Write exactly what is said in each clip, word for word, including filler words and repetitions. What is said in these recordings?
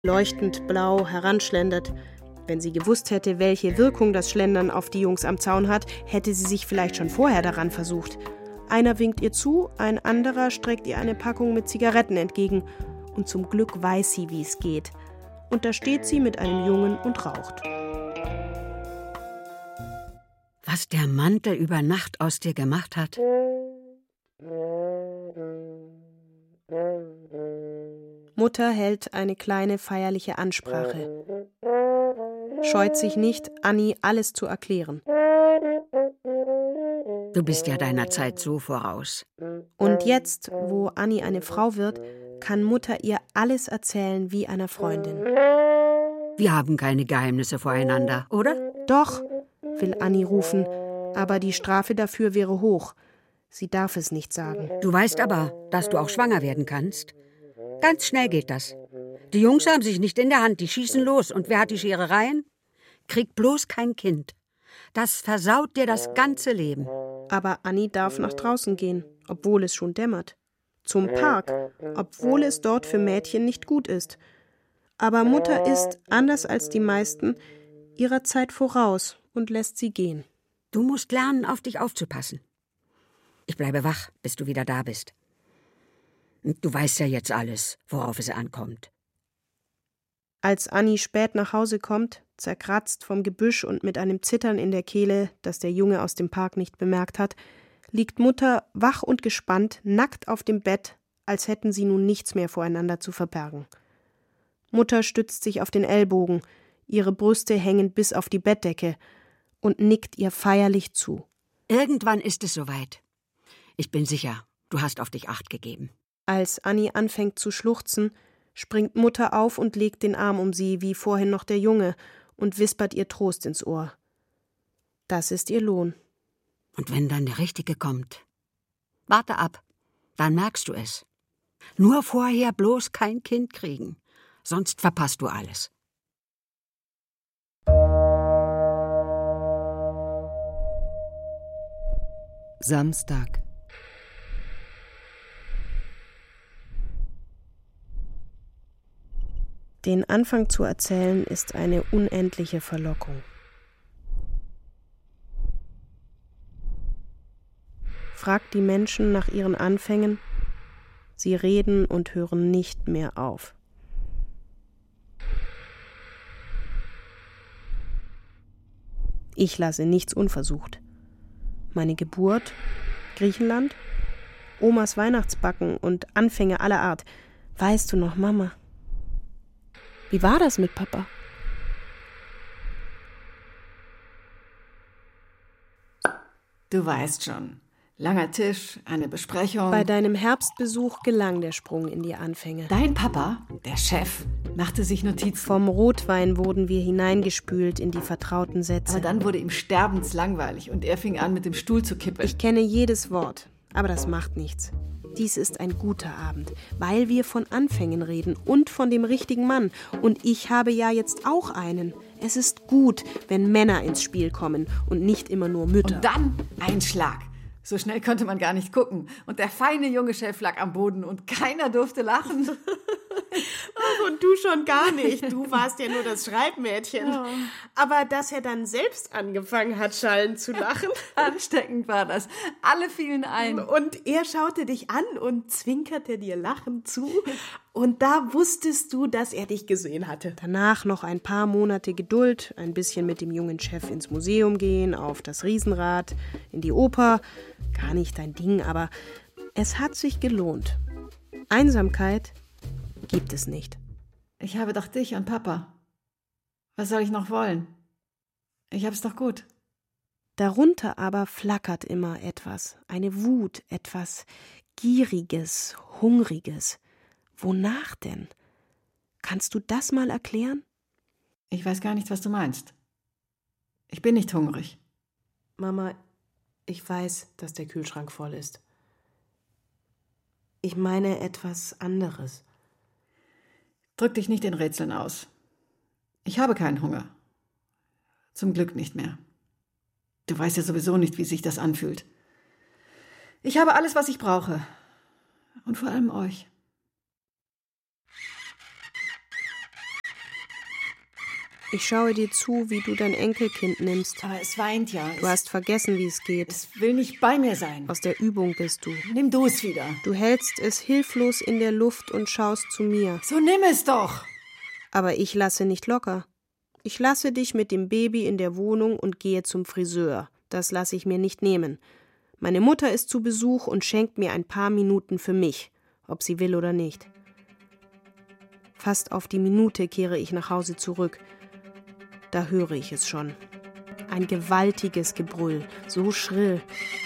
leuchtend blau heranschlendert. Wenn sie gewusst hätte, welche Wirkung das Schlendern auf die Jungs am Zaun hat, hätte sie sich vielleicht schon vorher daran versucht. Einer winkt ihr zu, ein anderer streckt ihr eine Packung mit Zigaretten entgegen. Und zum Glück weiß sie, wie es geht. Und da steht sie mit einem Jungen und raucht. Was der Mantel über Nacht aus dir gemacht hat? Mutter hält eine kleine feierliche Ansprache. Scheut sich nicht, Anni alles zu erklären. Du bist ja deiner Zeit so voraus. Und jetzt, wo Anni eine Frau wird, kann Mutter ihr alles erzählen wie einer Freundin. Wir haben keine Geheimnisse voreinander, oder? Doch, will Anni rufen, aber die Strafe dafür wäre hoch. Sie darf es nicht sagen. Du weißt aber, dass du auch schwanger werden kannst. Ganz schnell geht das. Die Jungs haben sich nicht in der Hand, die schießen los. Und wer hat die Scherereien? Krieg bloß kein Kind. Das versaut dir das ganze Leben. Aber Anni darf nach draußen gehen, obwohl es schon dämmert. Zum Park, obwohl es dort für Mädchen nicht gut ist. Aber Mutter ist, anders als die meisten, ihrer Zeit voraus und lässt sie gehen. Du musst lernen, auf dich aufzupassen. Ich bleibe wach, bis du wieder da bist. Du weißt ja jetzt alles, worauf es ankommt. Als Anni spät nach Hause kommt, zerkratzt vom Gebüsch und mit einem Zittern in der Kehle, das der Junge aus dem Park nicht bemerkt hat, liegt Mutter wach und gespannt, nackt auf dem Bett, als hätten sie nun nichts mehr voreinander zu verbergen. Mutter stützt sich auf den Ellbogen, ihre Brüste hängen bis auf die Bettdecke und nickt ihr feierlich zu. Irgendwann ist es soweit. Ich bin sicher, du hast auf dich Acht gegeben. Als Anni anfängt zu schluchzen, springt Mutter auf und legt den Arm um sie, wie vorhin noch der Junge, und wispert ihr Trost ins Ohr. Das ist ihr Lohn. Und wenn dann der Richtige kommt? Warte ab, dann merkst du es. Nur vorher bloß kein Kind kriegen, sonst verpasst du alles. Samstag. Den Anfang zu erzählen ist eine unendliche Verlockung. Fragt die Menschen nach ihren Anfängen, sie reden und hören nicht mehr auf. Ich lasse nichts unversucht. Meine Geburt, Griechenland, Omas Weihnachtsbacken und Anfänge aller Art. Weißt du noch, Mama? Wie war das mit Papa? Du weißt schon. Langer Tisch, eine Besprechung. Bei deinem Herbstbesuch gelang der Sprung in die Anfänge. Dein Papa, der Chef, machte sich Notizen. Vom Rotwein wurden wir hineingespült in die vertrauten Sätze. Aber dann wurde ihm sterbenslangweilig und er fing an, mit dem Stuhl zu kippen. Ich kenne jedes Wort, aber das macht nichts. Dies ist ein guter Abend, weil wir von Anfängen reden und von dem richtigen Mann. Und ich habe ja jetzt auch einen. Es ist gut, wenn Männer ins Spiel kommen und nicht immer nur Mütter. Und dann ein Schlag. So schnell konnte man gar nicht gucken. Und der feine junge Chef lag am Boden und keiner durfte lachen. Ach, und du schon gar nicht. Du warst ja nur das Schreibmädchen. Ja. Aber dass er dann selbst angefangen hat, schallend zu lachen. Ansteckend war das. Alle fielen ein. Und er schaute dich an und zwinkerte dir lachend zu. Und da wusstest du, dass er dich gesehen hatte. Danach noch ein paar Monate Geduld, ein bisschen mit dem jungen Chef ins Museum gehen, auf das Riesenrad, in die Oper. Gar nicht dein Ding, aber es hat sich gelohnt. Einsamkeit gibt es nicht. Ich habe doch dich und Papa. Was soll ich noch wollen? Ich hab's doch gut. Darunter aber flackert immer etwas, eine Wut, etwas Gieriges, Hungriges. Wonach denn? Kannst du das mal erklären? Ich weiß gar nicht, was du meinst. Ich bin nicht hungrig. Mama, ich weiß, dass der Kühlschrank voll ist. Ich meine etwas anderes. Drück dich nicht in Rätseln aus. Ich habe keinen Hunger. Zum Glück nicht mehr. Du weißt ja sowieso nicht, wie sich das anfühlt. Ich habe alles, was ich brauche. Und vor allem euch. Ich schaue dir zu, wie du dein Enkelkind nimmst. Aber es weint ja. Du hast vergessen, wie es geht. Es will nicht bei mir sein. Aus der Übung bist du. Nimm du es wieder. Du hältst es hilflos in der Luft und schaust zu mir. So nimm es doch. Aber ich lasse nicht locker. Ich lasse dich mit dem Baby in der Wohnung und gehe zum Friseur. Das lasse ich mir nicht nehmen. Meine Mutter ist zu Besuch und schenkt mir ein paar Minuten für mich, ob sie will oder nicht. Fast auf die Minute kehre ich nach Hause zurück. Da höre ich es schon. Ein gewaltiges Gebrüll, so schrill.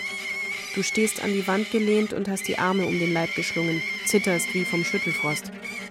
Du stehst an die Wand gelehnt und hast die Arme um den Leib geschlungen, zitterst wie vom Schüttelfrost.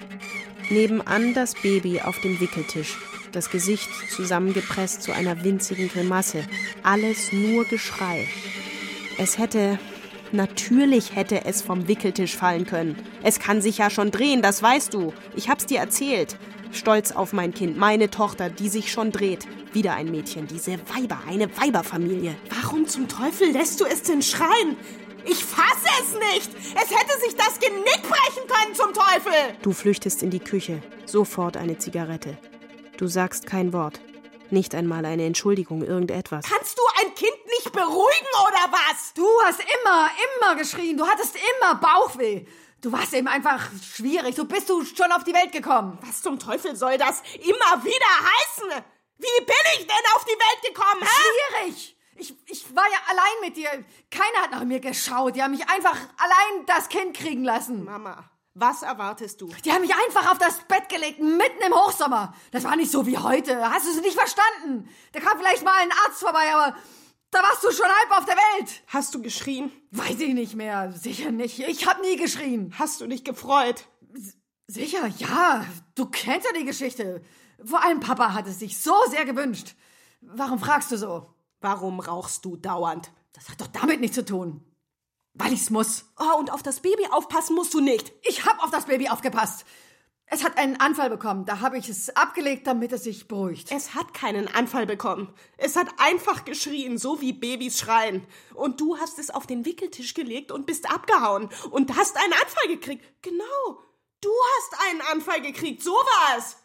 Nebenan das Baby auf dem Wickeltisch, das Gesicht zusammengepresst zu einer winzigen Grimasse. Alles nur Geschrei. Es hätte, natürlich hätte es vom Wickeltisch fallen können. Es kann sich ja schon drehen, das weißt du. Ich hab's dir erzählt. Stolz auf mein Kind, meine Tochter, die sich schon dreht. Wieder ein Mädchen, diese Weiber, eine Weiberfamilie. Warum zum Teufel lässt du es denn schreien? Ich fasse es nicht! Es hätte sich das Genick brechen können, zum Teufel! Du flüchtest in die Küche, sofort eine Zigarette. Du sagst kein Wort, nicht einmal eine Entschuldigung, irgendetwas. Kannst du ein Kind nicht beruhigen, oder was? Du hast immer, immer geschrien. Du hattest immer Bauchweh. Du warst eben einfach schwierig. So bist du schon auf die Welt gekommen. Was zum Teufel soll das immer wieder heißen? Wie bin ich denn auf die Welt gekommen, hä? Schwierig! Ich, ich war ja allein mit dir. Keiner hat nach mir geschaut. Die haben mich einfach allein das Kind kriegen lassen. Mama, was erwartest du? Die haben mich einfach auf das Bett gelegt, mitten im Hochsommer. Das war nicht so wie heute. Hast du es nicht verstanden? Da kam vielleicht mal ein Arzt vorbei, aber da warst du schon halb auf der Welt. Hast du geschrien? Weiß ich nicht mehr. Sicher nicht. Ich hab nie geschrien. Hast du dich gefreut? S- sicher, ja. Du kennst ja die Geschichte. Vor allem Papa hat es sich so sehr gewünscht. Warum fragst du so? Warum rauchst du dauernd? Das hat doch damit nichts zu tun. Weil ich's muss. Oh, und auf das Baby aufpassen musst du nicht. Ich hab auf das Baby aufgepasst. Es hat einen Anfall bekommen. Da habe ich es abgelegt, damit es sich beruhigt. Es hat keinen Anfall bekommen. Es hat einfach geschrien, so wie Babys schreien. Und du hast es auf den Wickeltisch gelegt und bist abgehauen. Und hast einen Anfall gekriegt. Genau. Du hast einen Anfall gekriegt. So war's.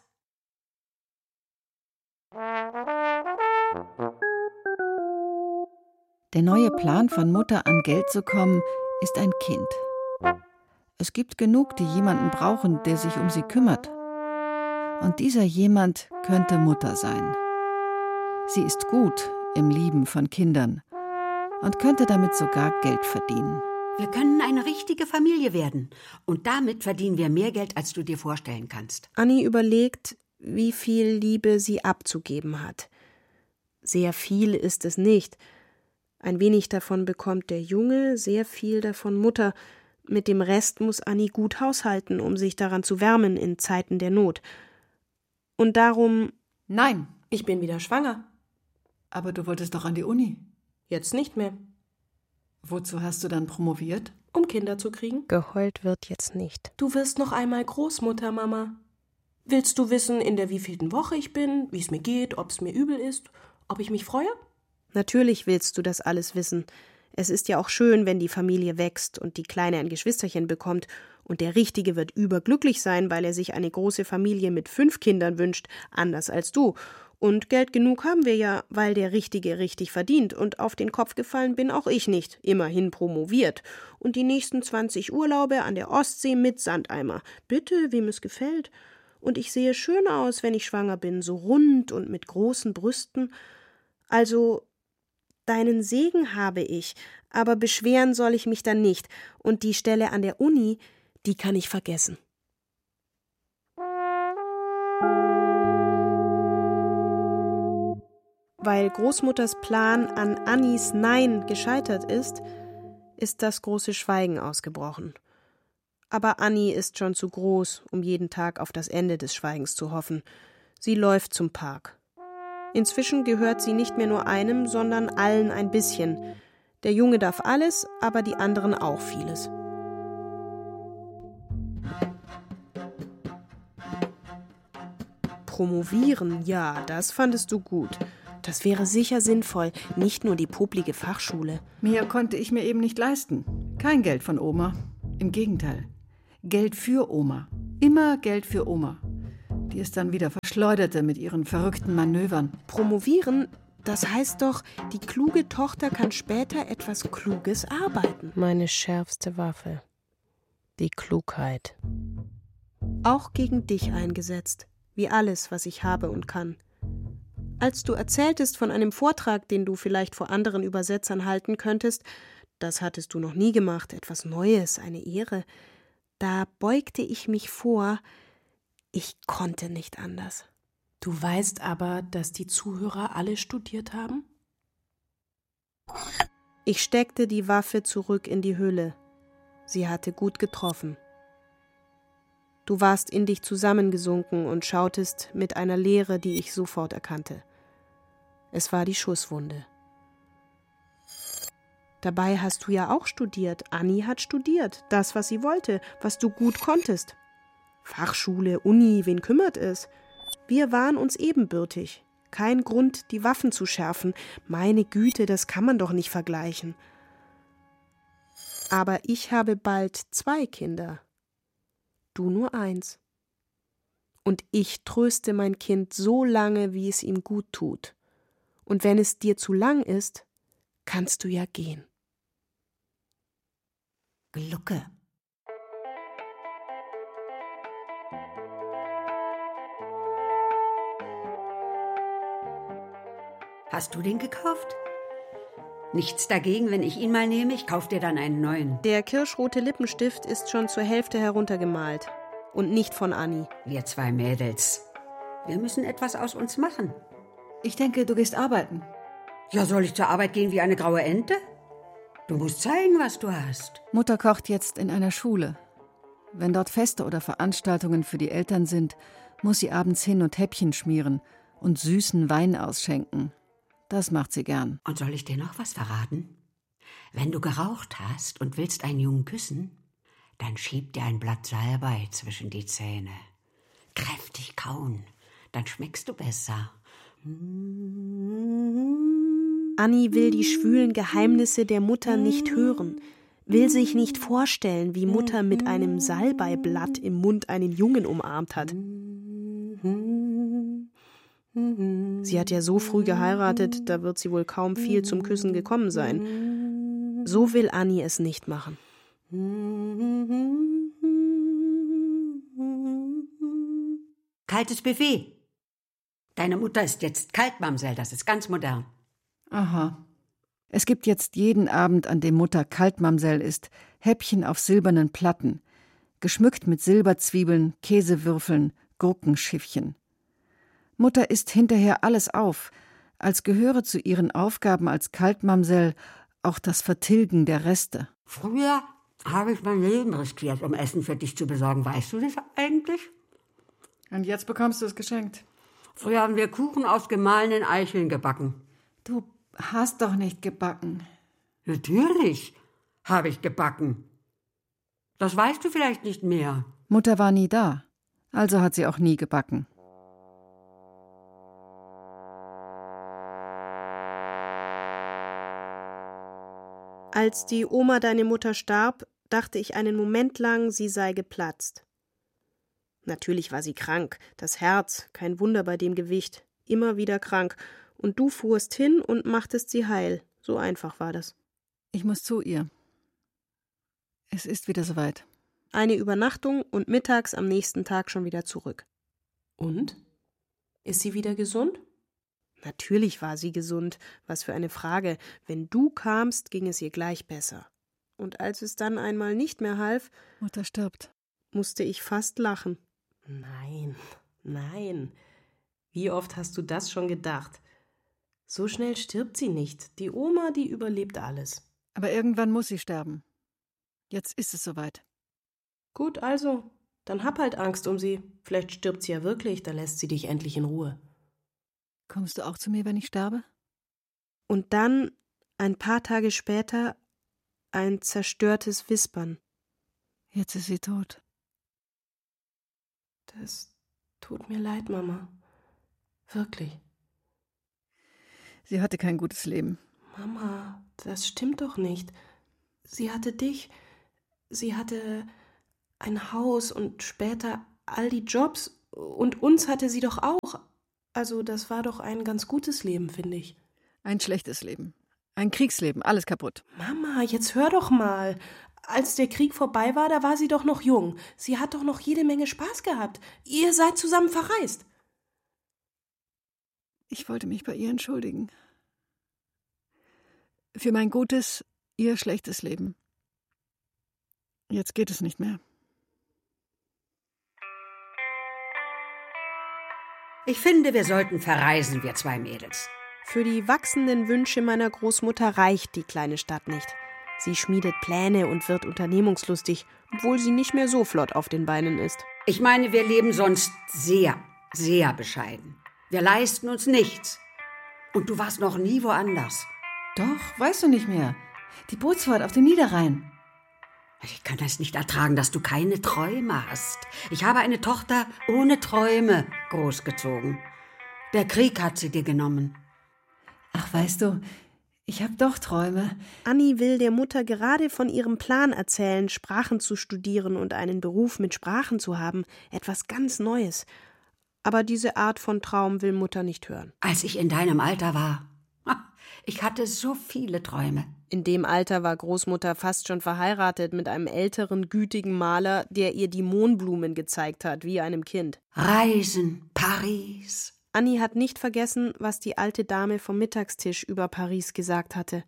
Der neue Plan von Mutter, an Geld zu kommen, ist ein Kind. Es gibt genug, die jemanden brauchen, der sich um sie kümmert. Und dieser jemand könnte Mutter sein. Sie ist gut im Lieben von Kindern und könnte damit sogar Geld verdienen. Wir können eine richtige Familie werden. Und damit verdienen wir mehr Geld, als du dir vorstellen kannst. Annie überlegt, wie viel Liebe sie abzugeben hat. Sehr viel ist es nicht. Ein wenig davon bekommt der Junge, sehr viel davon Mutter. Mit dem Rest muss Annie gut haushalten, um sich daran zu wärmen in Zeiten der Not. Und darum... Nein. Ich bin wieder schwanger. Aber du wolltest doch an die Uni. Jetzt nicht mehr. Wozu hast du dann promoviert? Um Kinder zu kriegen. Geheult wird jetzt nicht. Du wirst noch einmal Großmutter, Mama. Willst du wissen, in der wievielten Woche ich bin, wie es mir geht, ob es mir übel ist, ob ich mich freue? Natürlich willst du das alles wissen. Es ist ja auch schön, wenn die Familie wächst und die Kleine ein Geschwisterchen bekommt. Und der Richtige wird überglücklich sein, weil er sich eine große Familie mit fünf Kindern wünscht, anders als du. Und Geld genug haben wir ja, weil der Richtige richtig verdient. Und auf den Kopf gefallen bin auch ich nicht, immerhin promoviert. Und die nächsten zwanzig Urlaube an der Ostsee mit Sandeimer. Bitte, wem es gefällt. Und ich sehe schön aus, wenn ich schwanger bin, so rund und mit großen Brüsten. Also... Deinen Segen habe ich, aber beschweren soll ich mich dann nicht. Und die Stelle an der Uni, die kann ich vergessen. Weil Großmutters Plan an Annies Nein gescheitert ist, ist das große Schweigen ausgebrochen. Aber Annie ist schon zu groß, um jeden Tag auf das Ende des Schweigens zu hoffen. Sie läuft zum Park. Inzwischen gehört sie nicht mehr nur einem, sondern allen ein bisschen. Der Junge darf alles, aber die anderen auch vieles. Promovieren, ja, das fandest du gut. Das wäre sicher sinnvoll, nicht nur die poplige Fachschule. Mehr konnte ich mir eben nicht leisten. Kein Geld von Oma. Im Gegenteil. Geld für Oma. Immer Geld für Oma. die es dann wieder verschleuderte mit ihren verrückten Manövern. Promovieren, das heißt doch, die kluge Tochter kann später etwas Kluges arbeiten. Meine schärfste Waffe. Die Klugheit. Auch gegen dich eingesetzt, wie alles, was ich habe und kann. Als du erzähltest von einem Vortrag, den du vielleicht vor anderen Übersetzern halten könntest, das hattest du noch nie gemacht, etwas Neues, eine Ehre, da beugte ich mich vor, ich konnte nicht anders. Du weißt aber, dass die Zuhörer alle studiert haben? Ich steckte die Waffe zurück in die Hülle. Sie hatte gut getroffen. Du warst in dich zusammengesunken und schautest mit einer Leere, die ich sofort erkannte. Es war die Schusswunde. Dabei hast du ja auch studiert. Anni hat studiert. Das, was sie wollte, was du gut konntest. Fachschule, Uni, wen kümmert es? Wir waren uns ebenbürtig. Kein Grund, die Waffen zu schärfen. Meine Güte, das kann man doch nicht vergleichen. Aber ich habe bald zwei Kinder. Du nur eins. Und ich tröste mein Kind so lange, wie es ihm gut tut. Und wenn es dir zu lang ist, kannst du ja gehen. Glucke. Hast du den gekauft? Nichts dagegen, wenn ich ihn mal nehme, ich kauf dir dann einen neuen. Der kirschrote Lippenstift ist schon zur Hälfte heruntergemalt. Und nicht von Anni. Wir zwei Mädels. Wir müssen etwas aus uns machen. Ich denke, du gehst arbeiten. Ja, soll ich zur Arbeit gehen wie eine graue Ente? Du musst zeigen, was du hast. Mutter kocht jetzt in einer Schule. Wenn dort Feste oder Veranstaltungen für die Eltern sind, muss sie abends hin und Häppchen schmieren und süßen Wein ausschenken. Das macht sie gern. Und soll ich dir noch was verraten? Wenn du geraucht hast und willst einen Jungen küssen, dann schieb dir ein Blatt Salbei zwischen die Zähne. Kräftig kauen, dann schmeckst du besser. Anni will die schwülen Geheimnisse der Mutter nicht hören, will sich nicht vorstellen, wie Mutter mit einem Salbeiblatt im Mund einen Jungen umarmt hat. Sie hat ja so früh geheiratet, da wird sie wohl kaum viel zum Küssen gekommen sein. So will Anni es nicht machen. Kaltes Buffet. Deine Mutter ist jetzt Kaltmamsell, das ist ganz modern. Aha. Es gibt jetzt jeden Abend, an dem Mutter Kaltmamsell ist, Häppchen auf silbernen Platten, geschmückt mit Silberzwiebeln, Käsewürfeln, Gurkenschiffchen. Mutter isst hinterher alles auf, als gehöre zu ihren Aufgaben als Kaltmamsell auch das Vertilgen der Reste. Früher habe ich mein Leben riskiert, um Essen für dich zu besorgen. Weißt du das eigentlich? Und jetzt bekommst du es geschenkt. Früher haben wir Kuchen aus gemahlenen Eicheln gebacken. Du hast doch nicht gebacken. Natürlich habe ich gebacken. Das weißt du vielleicht nicht mehr. Mutter war nie da, also hat sie auch nie gebacken. Als die Oma deine Mutter starb, dachte ich einen Moment lang, sie sei geplatzt. Natürlich war sie krank, das Herz, kein Wunder bei dem Gewicht, immer wieder krank, und du fuhrst hin und machtest sie heil, so einfach war das. Ich muss zu ihr. Es ist wieder soweit. Eine Übernachtung und mittags am nächsten Tag schon wieder zurück. Und? Ist sie wieder gesund? Natürlich war sie gesund, was für eine Frage. Wenn du kamst, ging es ihr gleich besser. Und als es dann einmal nicht mehr half, Mutter stirbt, musste ich fast lachen. Nein, nein. Wie oft hast du das schon gedacht? So schnell stirbt sie nicht. Die Oma, die überlebt alles. Aber irgendwann muss sie sterben. Jetzt ist es soweit. Gut, also, dann hab halt Angst um sie. Vielleicht stirbt sie ja wirklich, dann lässt sie dich endlich in Ruhe. Kommst du auch zu mir, wenn ich sterbe? Und dann, ein paar Tage später, ein zerstörtes Wispern. Jetzt ist sie tot. Das tut mir leid, Mama. Wirklich. Sie hatte kein gutes Leben. Mama, das stimmt doch nicht. Sie hatte dich. Sie hatte ein Haus und später all die Jobs Und uns hatte sie doch auch. Also das war doch ein ganz gutes Leben, finde ich. Ein schlechtes Leben. Ein Kriegsleben, alles kaputt. Mama, jetzt hör doch mal. Als der Krieg vorbei war, da war sie doch noch jung. Sie hat doch noch jede Menge Spaß gehabt. Ihr seid zusammen verreist. Ich wollte mich bei ihr entschuldigen. Für mein gutes, ihr schlechtes Leben. Jetzt geht es nicht mehr. Ich finde, wir sollten verreisen, wir zwei Mädels. Für die wachsenden Wünsche meiner Großmutter reicht die kleine Stadt nicht. Sie schmiedet Pläne und wird unternehmungslustig, obwohl sie nicht mehr so flott auf den Beinen ist. Ich meine, wir leben sonst sehr, sehr bescheiden. Wir leisten uns nichts. Und du warst noch nie woanders. Doch, weißt du nicht mehr. Die Bootsfahrt auf dem Niederrhein. Ich kann es nicht ertragen, dass du keine Träume hast. Ich habe eine Tochter ohne Träume großgezogen. Der Krieg hat sie dir genommen. Ach, weißt du, ich habe doch Träume. Anni will der Mutter gerade von ihrem Plan erzählen, Sprachen zu studieren und einen Beruf mit Sprachen zu haben. Etwas ganz Neues. Aber diese Art von Traum will Mutter nicht hören. Als ich in deinem Alter war, ich hatte so viele Träume. In dem Alter war Großmutter fast schon verheiratet mit einem älteren, gütigen Maler, der ihr die Mohnblumen gezeigt hat, wie einem Kind. Reisen, Paris. Anni hat nicht vergessen, was die alte Dame vom Mittagstisch über Paris gesagt hatte.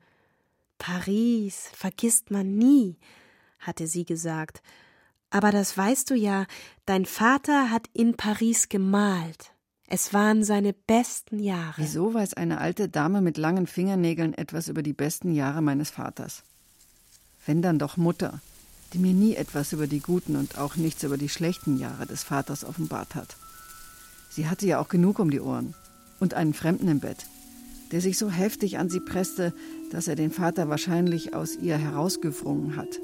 Paris vergisst man nie, hatte sie gesagt. Aber das weißt du ja, dein Vater hat in Paris gemalt. Es waren seine besten Jahre. Wieso weiß eine alte Dame mit langen Fingernägeln etwas über die besten Jahre meines Vaters? Wenn dann doch Mutter, die mir nie etwas über die guten und auch nichts über die schlechten Jahre des Vaters offenbart hat. Sie hatte ja auch genug um die Ohren. Und einen Fremden im Bett, der sich so heftig an sie presste, dass er den Vater wahrscheinlich aus ihr herausgewrungen hat.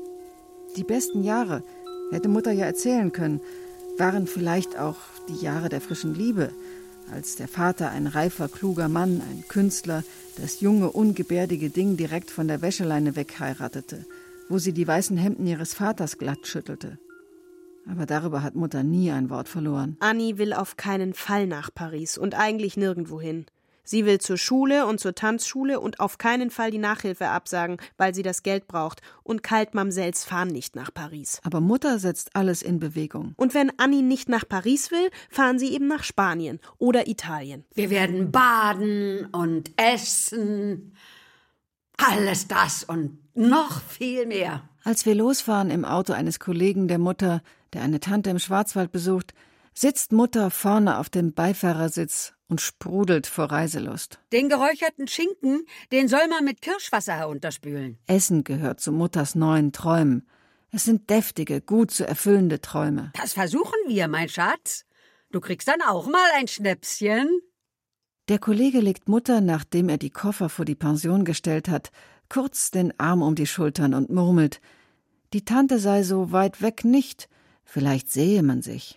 Die besten Jahre, hätte Mutter ja erzählen können, waren vielleicht auch die Jahre der frischen Liebe, als der Vater ein reifer, kluger Mann, ein Künstler, das junge, ungebärdige Ding direkt von der Wäscheleine wegheiratete, wo sie die weißen Hemden ihres Vaters glatt schüttelte. Aber darüber hat Mutter nie ein Wort verloren. Anni will auf keinen Fall nach Paris und eigentlich nirgendwo hin. Sie will zur Schule und zur Tanzschule und auf keinen Fall die Nachhilfe absagen, weil sie das Geld braucht. Und Kaltmamsells fahren nicht nach Paris. Aber Mutter setzt alles in Bewegung. Und wenn Anni nicht nach Paris will, fahren sie eben nach Spanien oder Italien. Wir werden baden und essen. Alles das und noch viel mehr. Als wir losfahren im Auto eines Kollegen der Mutter, der eine Tante im Schwarzwald besucht, sitzt Mutter vorne auf dem Beifahrersitz und sprudelt vor Reiselust. Den geräucherten Schinken, den soll man mit Kirschwasser herunterspülen. Essen gehört zu Mutters neuen Träumen. Es sind deftige, gut zu erfüllende Träume. Das versuchen wir, mein Schatz. Du kriegst dann auch mal ein Schnäpschen. Der Kollege legt Mutter, nachdem er die Koffer vor die Pension gestellt hat, kurz den Arm um die Schultern und murmelt, die Tante sei so weit weg nicht, vielleicht sehe man sich.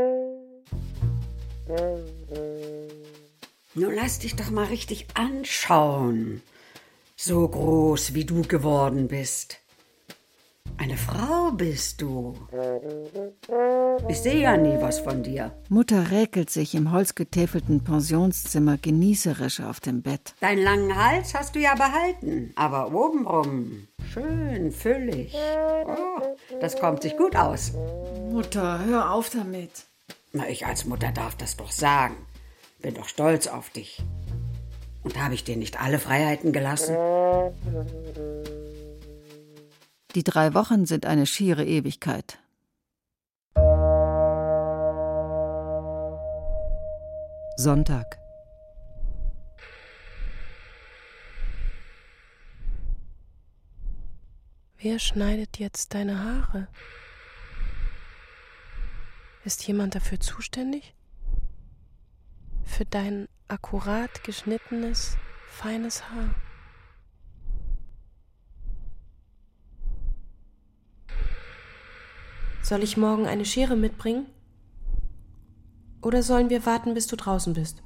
Nun lass dich doch mal richtig anschauen. So groß, wie du geworden bist. Eine Frau bist du. Ich sehe ja nie was von dir. Mutter räkelt sich im holzgetäfelten Pensionszimmer genießerisch auf dem Bett. Deinen langen Hals hast du ja behalten, aber obenrum schön füllig. Oh, das kommt sich gut aus. Mutter, hör auf damit. Na, ich als Mutter darf das doch sagen. Bin doch stolz auf dich. Und habe ich dir nicht alle Freiheiten gelassen? Die drei Wochen sind eine schiere Ewigkeit. Sonntag. Wer schneidet jetzt deine Haare? Ist jemand dafür zuständig? Für dein akkurat geschnittenes, feines Haar? Soll ich morgen eine Schere mitbringen? Oder sollen wir warten, bis du draußen bist?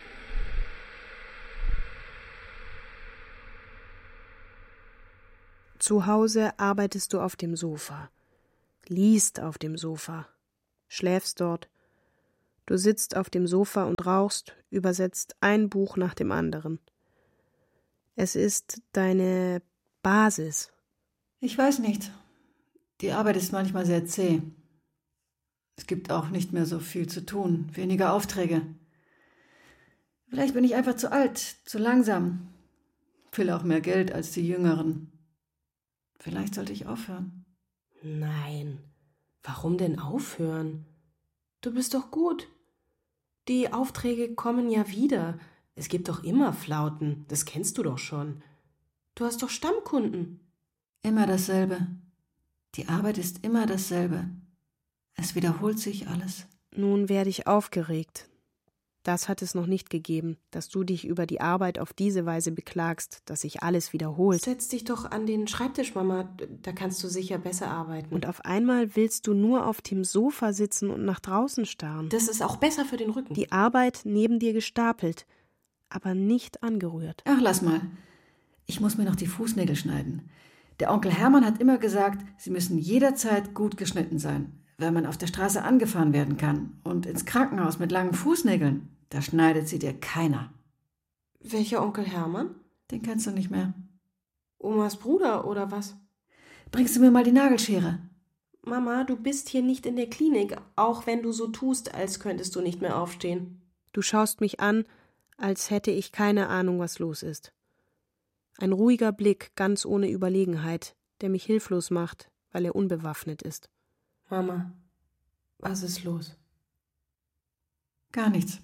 Zu Hause arbeitest du auf dem Sofa, liest auf dem Sofa, schläfst dort Du sitzt auf dem Sofa und rauchst, übersetzt ein Buch nach dem anderen. Es ist deine Basis. Ich weiß nicht. Die Arbeit ist manchmal sehr zäh. Es gibt auch nicht mehr so viel zu tun, weniger Aufträge. Vielleicht bin ich einfach zu alt, zu langsam. Will auch mehr Geld als die Jüngeren. Vielleicht sollte ich aufhören. Nein, warum denn aufhören? Du bist doch gut. Die Aufträge kommen ja wieder. Es gibt doch immer Flauten, das kennst du doch schon. Du hast doch Stammkunden. Immer dasselbe. Die Arbeit ist immer dasselbe. Es wiederholt sich alles. Nun werde ich aufgeregt. Das hat es noch nicht gegeben, dass du dich über die Arbeit auf diese Weise beklagst, dass sich alles wiederholt. Setz dich doch an den Schreibtisch, Mama, da kannst du sicher besser arbeiten. Und auf einmal willst du nur auf dem Sofa sitzen und nach draußen starren. Das ist auch besser für den Rücken. Die Arbeit neben dir gestapelt, aber nicht angerührt. Ach, lass mal. Ich muss mir noch die Fußnägel schneiden. Der Onkel Hermann hat immer gesagt, sie müssen jederzeit gut geschnitten sein, weil man auf der Straße angefahren werden kann. Und ins Krankenhaus mit langen Fußnägeln, da schneidet sie dir keiner. Welcher Onkel Hermann? Den kennst du nicht mehr. Omas Bruder oder was? Bringst du mir mal die Nagelschere? Mama, du bist hier nicht in der Klinik, auch wenn du so tust, als könntest du nicht mehr aufstehen. Du schaust mich an, als hätte ich keine Ahnung, was los ist. Ein ruhiger Blick, ganz ohne Überlegenheit, der mich hilflos macht, weil er unbewaffnet ist. Mama, was ist los? Gar nichts.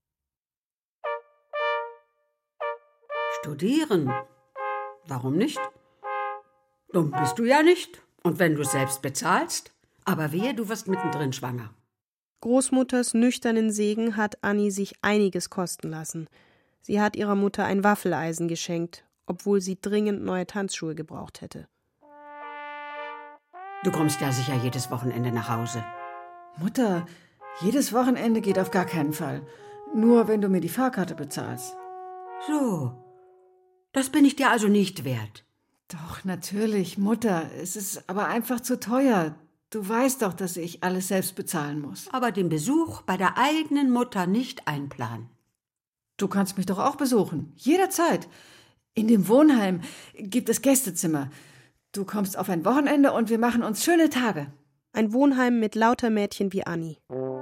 Studieren? Warum nicht? Dumm bist du ja nicht. Und wenn du es selbst bezahlst? Aber wehe, du wirst mittendrin schwanger. Großmutters nüchternen Segen hat Annie sich einiges kosten lassen. Sie hat ihrer Mutter ein Waffeleisen geschenkt, obwohl sie dringend neue Tanzschuhe gebraucht hätte. Du kommst ja sicher jedes Wochenende nach Hause. Mutter, jedes Wochenende geht auf gar keinen Fall. Nur wenn du mir die Fahrkarte bezahlst. So, das bin ich dir also nicht wert. Doch, natürlich, Mutter. Es ist aber einfach zu teuer. Du weißt doch, dass ich alles selbst bezahlen muss. Aber den Besuch bei der eigenen Mutter nicht einplanen. Du kannst mich doch auch besuchen. Jederzeit. In dem Wohnheim gibt es Gästezimmer. Du kommst auf ein Wochenende und wir machen uns schöne Tage. Ein Wohnheim mit lauter Mädchen wie Annie.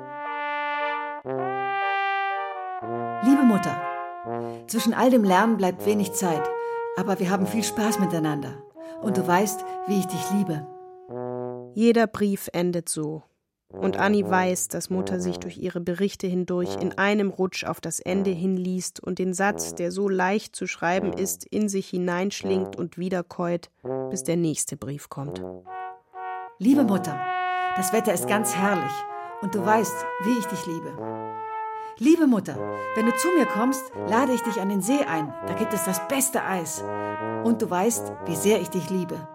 Liebe Mutter, zwischen all dem Lärm bleibt wenig Zeit, aber wir haben viel Spaß miteinander. Und du weißt, wie ich dich liebe. Jeder Brief endet so. Und Annie weiß, dass Mutter sich durch ihre Berichte hindurch in einem Rutsch auf das Ende hinliest und den Satz, der so leicht zu schreiben ist, in sich hineinschlingt und wiederkäut, bis der nächste Brief kommt. Liebe Mutter, das Wetter ist ganz herrlich und du weißt, wie ich dich liebe. Liebe Mutter, wenn du zu mir kommst, lade ich dich an den See ein. Da gibt es das beste Eis. Und du weißt, wie sehr ich dich liebe.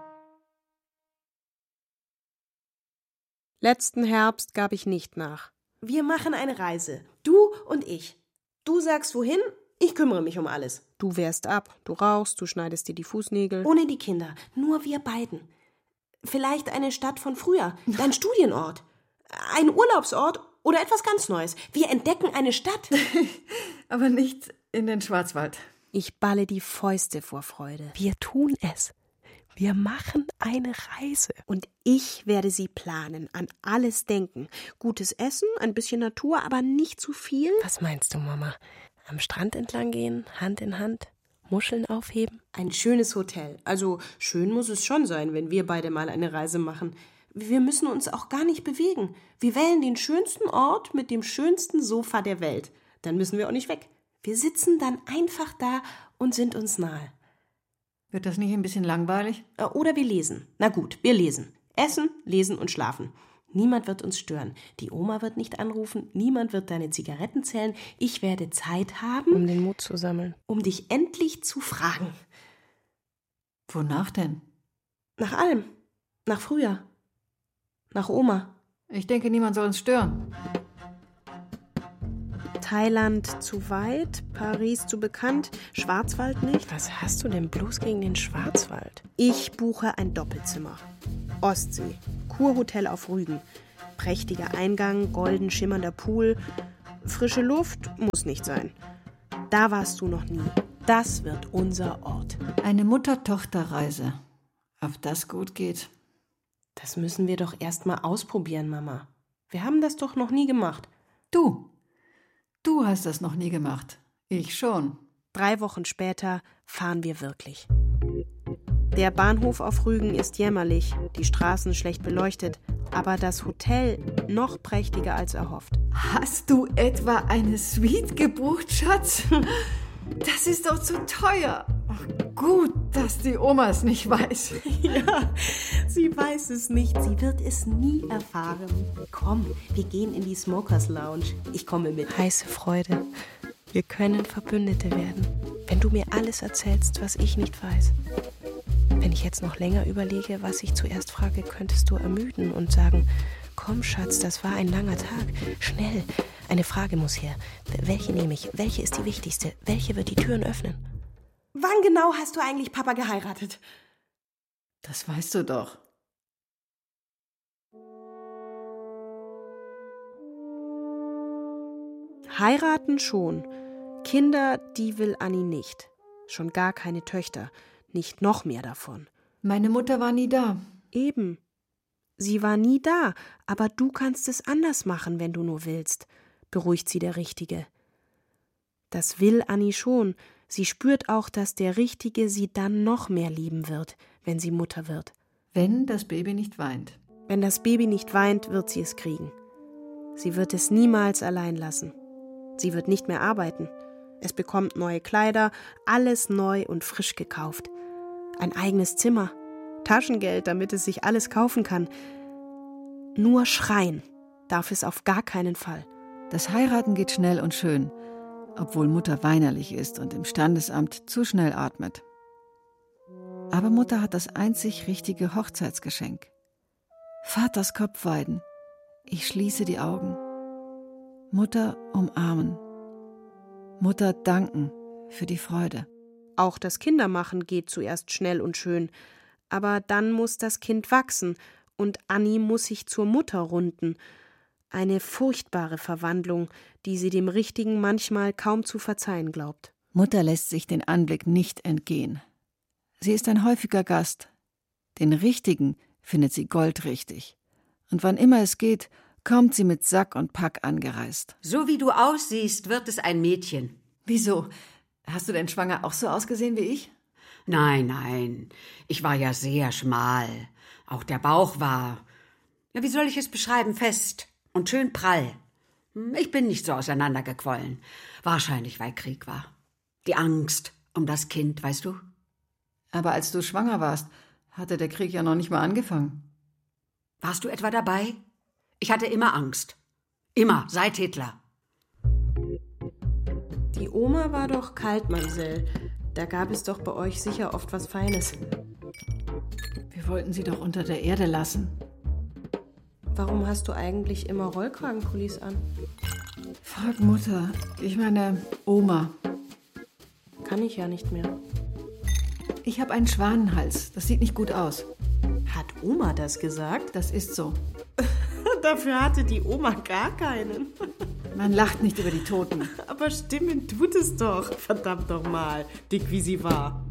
Letzten Herbst gab ich nicht nach. Wir machen eine Reise, du und ich. Du sagst wohin, ich kümmere mich um alles. Du wehrst ab, du rauchst, du schneidest dir die Fußnägel. Ohne die Kinder, nur wir beiden. Vielleicht eine Stadt von früher, dein Studienort, ein Urlaubsort oder etwas ganz Neues. Wir entdecken eine Stadt. Aber nicht in den Schwarzwald. Ich balle die Fäuste vor Freude. Wir tun es. Wir machen eine Reise. Und ich werde sie planen, an alles denken. Gutes Essen, ein bisschen Natur, aber nicht zu viel. Was meinst du, Mama? Am Strand entlang gehen, Hand in Hand, Muscheln aufheben? Ein schönes Hotel. Also schön muss es schon sein, wenn wir beide mal eine Reise machen. Wir müssen uns auch gar nicht bewegen. Wir wählen den schönsten Ort mit dem schönsten Sofa der Welt. Dann müssen wir auch nicht weg. Wir sitzen dann einfach da und sind uns nahe. Wird das nicht ein bisschen langweilig? Oder wir lesen. Na gut, wir lesen. Essen, lesen und schlafen. Niemand wird uns stören. Die Oma wird nicht anrufen, niemand wird deine Zigaretten zählen. Ich werde Zeit haben, um den Mut zu sammeln, um dich endlich zu fragen. Wonach denn? Nach allem. Nach früher. Nach Oma. Ich denke, niemand soll uns stören. Thailand zu weit, Paris zu bekannt, Schwarzwald nicht. Was hast du denn bloß gegen den Schwarzwald? Ich buche ein Doppelzimmer. Ostsee, Kurhotel auf Rügen. Prächtiger Eingang, golden schimmernder Pool Frische Luft muss nicht sein. Da warst du noch nie. Das wird unser Ort. Eine Mutter-Tochter-Reise. Ob das gut geht? Das müssen wir doch erst mal ausprobieren, Mama. Wir haben das doch noch nie gemacht. Du. Du hast das noch nie gemacht. Ich schon. Drei Wochen später fahren wir wirklich. Der Bahnhof auf Rügen ist jämmerlich, die Straßen schlecht beleuchtet, aber das Hotel noch prächtiger als erhofft. Hast du etwa eine Suite gebucht, Schatz? Das ist doch zu teuer. Ach, gut, dass die Oma es nicht weiß. Ja, sie weiß es nicht. Sie wird es nie erfahren. Komm, wir gehen in die Smokers Lounge. Ich komme mit. Heiße Freude. Wir können Verbündete werden, wenn du mir alles erzählst, was ich nicht weiß. Wenn ich jetzt noch länger überlege, was ich zuerst frage, könntest du ermüden und sagen, komm, Schatz, das war ein langer Tag. Schnell, eine Frage muss her. Welche nehme ich? Welche ist die wichtigste? Welche wird die Türen öffnen? Wann genau hast du eigentlich Papa geheiratet? Das weißt du doch. Heiraten schon. Kinder, die will Anni nicht. Schon gar keine Töchter. Nicht noch mehr davon. Meine Mutter war nie da. Eben. Sie war nie da, aber du kannst es anders machen, wenn du nur willst, beruhigt sie der Richtige. Das will Anni schon. Sie spürt auch, dass der Richtige sie dann noch mehr lieben wird, wenn sie Mutter wird. Wenn das Baby nicht weint. Wenn das Baby nicht weint, wird sie es kriegen. Sie wird es niemals allein lassen. Sie wird nicht mehr arbeiten. Es bekommt neue Kleider, alles neu und frisch gekauft. Ein eigenes Zimmer, Taschengeld, damit es sich alles kaufen kann. Nur schreien darf es auf gar keinen Fall. Das Heiraten geht schnell und schön, obwohl Mutter weinerlich ist und im Standesamt zu schnell atmet. Aber Mutter hat das einzig richtige Hochzeitsgeschenk. Vaters Kopfweiden. Ich schließe die Augen. Mutter umarmen. Mutter danken für die Freude. Auch das Kindermachen geht zuerst schnell und schön. Aber dann muss das Kind wachsen und Anni muss sich zur Mutter runden. Eine furchtbare Verwandlung, die sie dem Richtigen manchmal kaum zu verzeihen glaubt. Mutter lässt sich den Anblick nicht entgehen. Sie ist ein häufiger Gast. Den Richtigen findet sie goldrichtig. Und wann immer es geht, kommt sie mit Sack und Pack angereist. So wie du aussiehst, wird es ein Mädchen. Wieso? Hast du denn schwanger auch so ausgesehen wie ich? Nein, nein, ich war ja sehr schmal. Auch der Bauch war, ja, wie soll ich es beschreiben, fest und schön prall. Ich bin nicht so auseinandergequollen. Wahrscheinlich, weil Krieg war. Die Angst um das Kind, weißt du? Aber als du schwanger warst, hatte der Krieg ja noch nicht mal angefangen. Warst du etwa dabei? Ich hatte immer Angst. Immer, seit Hitler. Die Oma war doch kalt, Mamsell. Da gab es doch bei euch sicher oft was Feines. Wir wollten sie doch unter der Erde lassen. Warum hast du eigentlich immer Rollkragenpullis an? Frag Mutter. Ich meine Oma. Kann ich ja nicht mehr. Ich habe einen Schwanenhals. Das sieht nicht gut aus. Hat Oma das gesagt? Das ist so. Dafür hatte die Oma gar keinen. Man lacht nicht über die Toten. Aber stimmen tut es doch. Verdammt doch mal, dick wie sie war.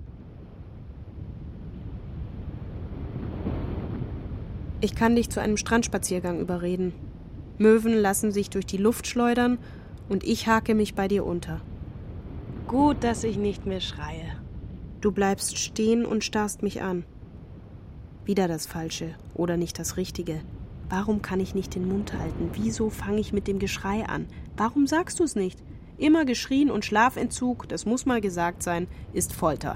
Ich kann dich zu einem Strandspaziergang überreden. Möwen lassen sich durch die Luft schleudern und ich hake mich bei dir unter. Gut, dass ich nicht mehr schreie. Du bleibst stehen und starrst mich an. Wieder das Falsche oder nicht das Richtige. Warum kann ich nicht den Mund halten? Wieso fange ich mit dem Geschrei an? Warum sagst du es nicht? Immer geschrien und Schlafentzug, das muss mal gesagt sein, ist Folter.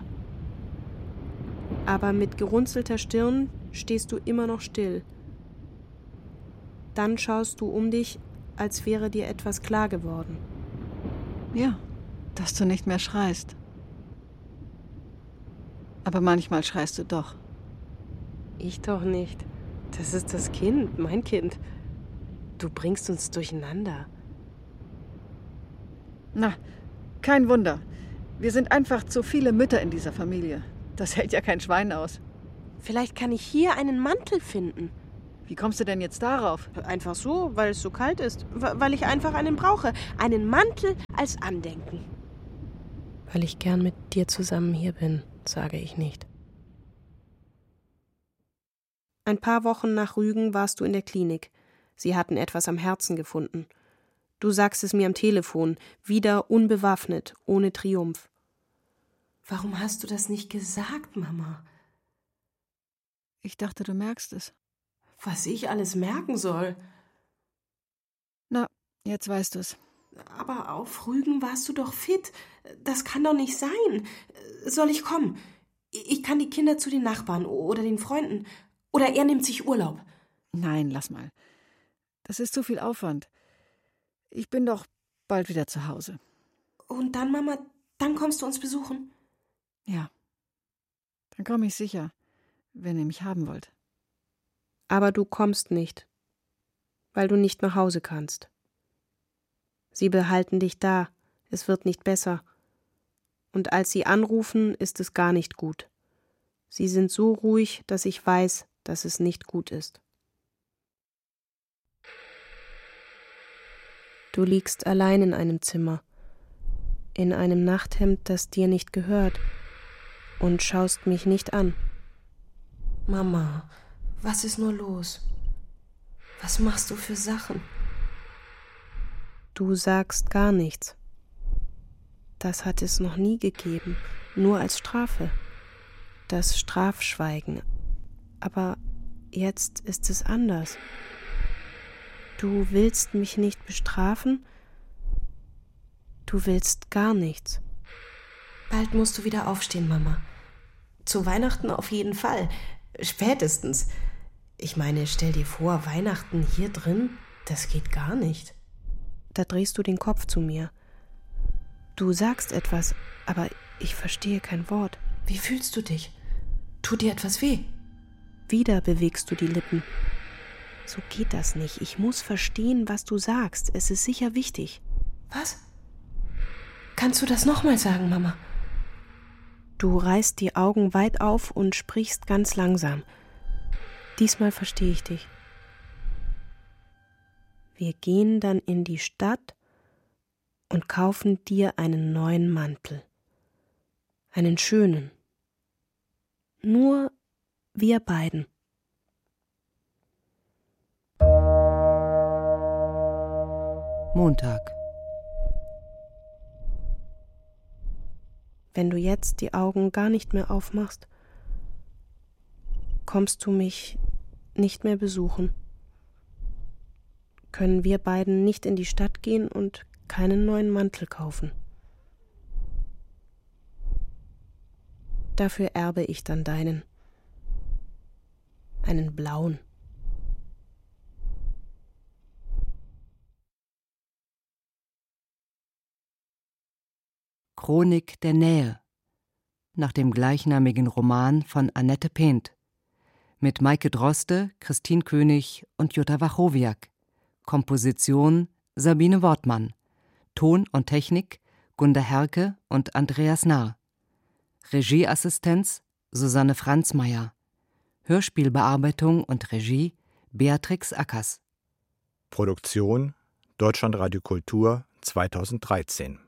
Aber mit gerunzelter Stirn stehst du immer noch still. Dann schaust du um dich, als wäre dir etwas klar geworden. Ja, dass du nicht mehr schreist. Aber manchmal schreist du doch. Ich doch nicht. Das ist das Kind, mein Kind. Du bringst uns durcheinander. Na, kein Wunder. Wir sind einfach zu viele Mütter in dieser Familie. Das hält ja kein Schwein aus. Vielleicht kann ich hier einen Mantel finden. Wie kommst du denn jetzt darauf? Einfach so, weil es so kalt ist. Weil ich einfach einen brauche. Einen Mantel als Andenken. Weil ich gern mit dir zusammen hier bin, sage ich nicht. Ein paar Wochen nach Rügen warst du in der Klinik. Sie hatten etwas am Herzen gefunden. Du sagst es mir am Telefon, wieder unbewaffnet, ohne Triumph. Warum hast du das nicht gesagt, Mama? Ich dachte, du merkst es. Was ich alles merken soll. Na, jetzt weißt du es. Aber auf Rügen warst du doch fit. Das kann doch nicht sein. Soll ich kommen? Ich kann die Kinder zu den Nachbarn oder den Freunden. Oder er nimmt sich Urlaub. Nein, lass mal. Das ist zu viel Aufwand. Ich bin doch bald wieder zu Hause. Und dann, Mama, dann kommst du uns besuchen? Ja. Dann komme ich sicher, wenn ihr mich haben wollt. Aber du kommst nicht, weil du nicht nach Hause kannst. Sie behalten dich da, es wird nicht besser. Und als sie anrufen, ist es gar nicht gut. Sie sind so ruhig, dass ich weiß, dass es nicht gut ist. Du liegst allein in einem Zimmer, in einem Nachthemd, das dir nicht gehört, und schaust mich nicht an. Mama, was ist nur los? Was machst du für Sachen? Du sagst gar nichts. Das hat es noch nie gegeben, nur als Strafe. Das Strafschweigen. Aber jetzt ist es anders. Du willst mich nicht bestrafen? Du willst gar nichts. Bald musst du wieder aufstehen, Mama. Zu Weihnachten auf jeden Fall. Spätestens. Ich meine, stell dir vor, Weihnachten hier drin, das geht gar nicht. Da drehst du den Kopf zu mir. Du sagst etwas, aber ich verstehe kein Wort. Wie fühlst du dich? Tut dir etwas weh? Wieder bewegst du die Lippen. So geht das nicht. Ich muss verstehen, was du sagst. Es ist sicher wichtig. Was? Kannst du das nochmal sagen, Mama? Du reißt die Augen weit auf und sprichst ganz langsam. Diesmal verstehe ich dich. Wir gehen dann in die Stadt und kaufen dir einen neuen Mantel. Einen schönen. Nur wir beiden. Montag. Wenn du jetzt die Augen gar nicht mehr aufmachst, kommst du mich nicht mehr besuchen. Können wir beiden nicht in die Stadt gehen und keinen neuen Mantel kaufen. Dafür erbe ich dann deinen. Einen blauen. Chronik der Nähe, nach dem gleichnamigen Roman von Annette Pent, mit Maike Droste, Christine König und Jutta Wachowiak. Komposition Sabine Wortmann. Ton und Technik Gunda Herke und Andreas Nahr. Regieassistenz Susanne Franzmeier. Hörspielbearbeitung und Regie Beatrix Ackers. Produktion Deutschlandradio Kultur zweitausenddreizehn.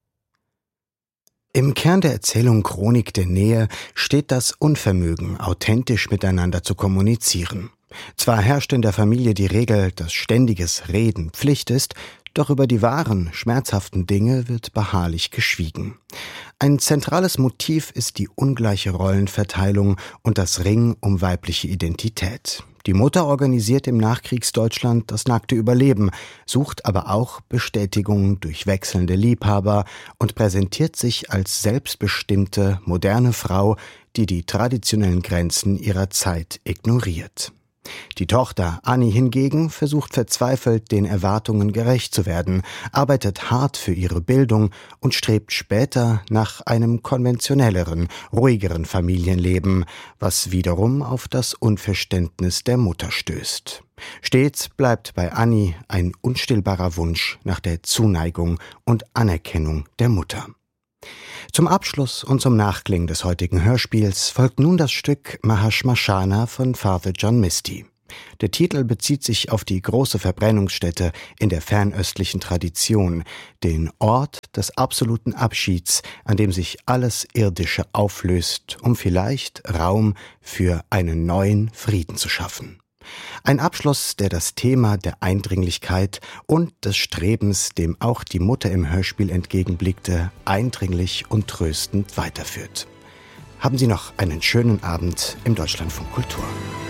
Im Kern der Erzählung Chronik der Nähe steht das Unvermögen, authentisch miteinander zu kommunizieren. Zwar herrscht in der Familie die Regel, dass ständiges Reden Pflicht ist, doch über die wahren, schmerzhaften Dinge wird beharrlich geschwiegen. Ein zentrales Motiv ist die ungleiche Rollenverteilung und das Ringen um weibliche Identität. Die Mutter organisiert im Nachkriegsdeutschland das nackte Überleben, sucht aber auch Bestätigung durch wechselnde Liebhaber und präsentiert sich als selbstbestimmte, moderne Frau, die die traditionellen Grenzen ihrer Zeit ignoriert. Die Tochter Annie hingegen versucht verzweifelt, den Erwartungen gerecht zu werden, arbeitet hart für ihre Bildung und strebt später nach einem konventionelleren, ruhigeren Familienleben, was wiederum auf das Unverständnis der Mutter stößt. Stets bleibt bei Annie ein unstillbarer Wunsch nach der Zuneigung und Anerkennung der Mutter. Zum Abschluss und zum Nachklingen des heutigen Hörspiels folgt nun das Stück Mahashmashana von Father John Misty. Der Titel bezieht sich auf die große Verbrennungsstätte in der fernöstlichen Tradition, den Ort des absoluten Abschieds, an dem sich alles Irdische auflöst, um vielleicht Raum für einen neuen Frieden zu schaffen. Ein Abschluss, der das Thema der Eindringlichkeit und des Strebens, dem auch die Mutter im Hörspiel entgegenblickte, eindringlich und tröstend weiterführt. Haben Sie noch einen schönen Abend im Deutschlandfunk Kultur.